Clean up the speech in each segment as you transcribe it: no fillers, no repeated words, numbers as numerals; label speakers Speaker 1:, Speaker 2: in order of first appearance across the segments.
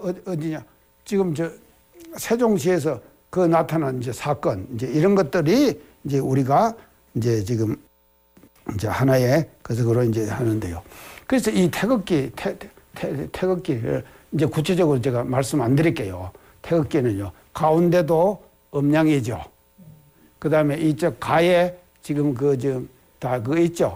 Speaker 1: 어디냐? 지금 저 세종시에서 그 나타난 이제 사건, 이제 이런 것들이 이제 우리가 이제 지금 이제 하나의 그것으로 이제 하는데요. 그래서 이 태극기를 이제 구체적으로 제가 말씀 안 드릴게요. 태극기는요, 가운데도 음양이죠. 그 다음에 이쪽 가에 지금 그 지금 다 그거 있죠.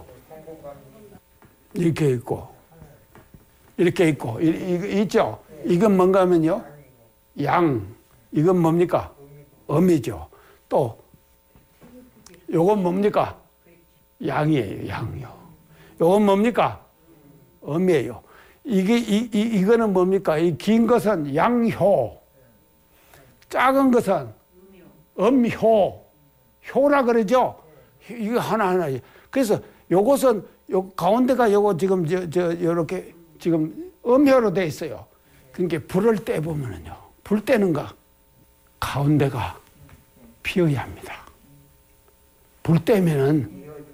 Speaker 1: 이렇게 있고, 이렇게 있고, 있죠. 이건 뭔가 하면요, 양. 이건 뭡니까? 음이죠. 또, 요건 뭡니까? 양이에요, 양이요. 요건 뭡니까? 음이에요. 이거는 뭡니까? 이 긴 것은 양효. 작은 것은 음효. 효라 그러죠? 이거 하나하나. 그래서 요것은, 요 가운데가 요거 지금 요렇게 지금 음효로 돼 있어요. 그러니까 불을 떼보면은요. 불 떼는 거 가운데가 비어야 합니다. 불 떼면은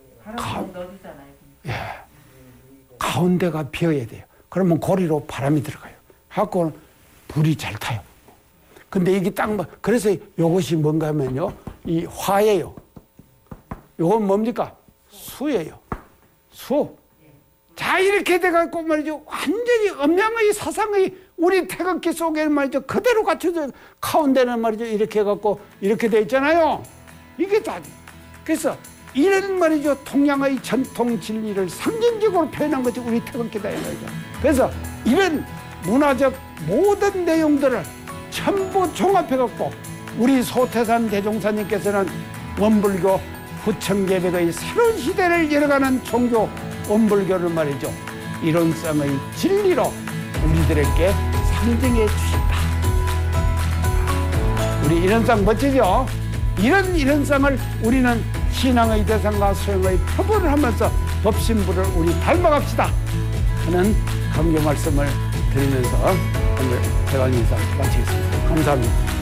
Speaker 1: 가운데가 비어야 돼요. 그러면 고리로 바람이 들어가요. 하고 불이 잘 타요. 근데 이게 딱 그래서 이것이 뭔가 하면요, 이 화예요. 이건 뭡니까? 수예요. 수. 자, 이렇게 돼갖고 말이죠, 완전히 음양의 사상의 우리 태극기 속에 말이죠, 그대로 갖춰져, 가운데는 말이죠, 이렇게 해갖고 이렇게 돼 있잖아요. 이게 다. 그래서 이런 말이죠, 동양의 전통 진리를 상징적으로 표현한 것이 우리 태극기다 이거죠. 그래서 이런 문화적 모든 내용들을 전부 종합해갖고 우리 소태산 대종사님께서는 원불교 부처개백의 새로운 시대를 열어가는 종교 원불교를 말이죠, 이론성의 진리로 우리들에게 상징해 주신다. 우리 이론상 멋지죠? 이런 이론상을 우리는 신앙의 대상과 소용의 표본을 하면서 법신부를 우리 닮아갑시다 하는 강조 말씀을 드리면서 오늘 대강 인사 마치겠습니다. 감사합니다.